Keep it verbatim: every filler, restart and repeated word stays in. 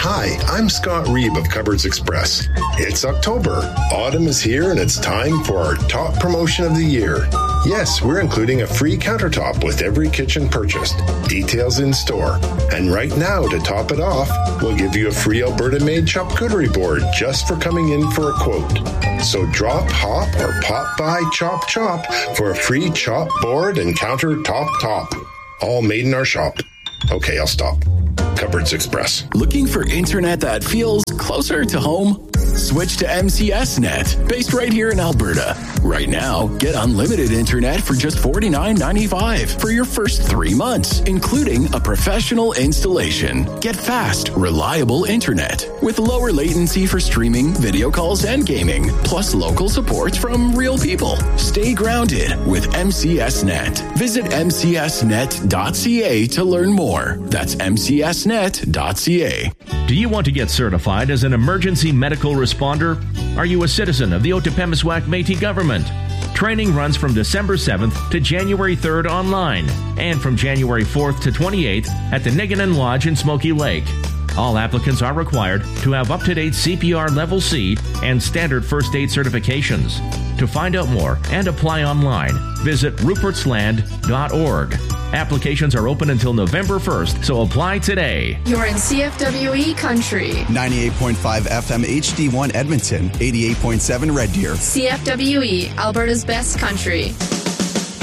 Hi, I'm Scott Reeb of Cupboards Express. It's October. Autumn is here and it's time for our top promotion of the year. Yes, we're including a free countertop with every kitchen purchased. Details in store. And right now, to top it off, we'll give you a free Alberta-made charcuterie board just for coming in for a quote. So drop, hop, or pop by Chop Chop for a free chop board and countertop top. All made in our shop. Okay, I'll stop. Cupboards Express. Looking for internet that feels closer to home? Switch to M C S Net, based right here in Alberta. Right now, get unlimited internet for just forty-nine ninety-five for your first three months, including a professional installation. Get fast, reliable internet with lower latency for streaming, video calls, and gaming, plus local support from real people. Stay grounded with M C S Net. Visit m c s net dot c a to learn more. That's m c s net dot c a. Do you want to get certified as an emergency medical responder? Are you a citizen of the Otipemisiwak Métis government? Training runs from December seventh to January third online and from January fourth to twenty-eighth at the Niganon Lodge in Smoky Lake. All applicants are required to have up-to-date C P R Level C and standard first aid certifications. To find out more and apply online, visit ruperts land dot org. Applications are open until November first, so apply today. You're in C F W E country. ninety-eight point five F M H D one Edmonton, eighty-eight point seven Red Deer. C F W E, Alberta's best country.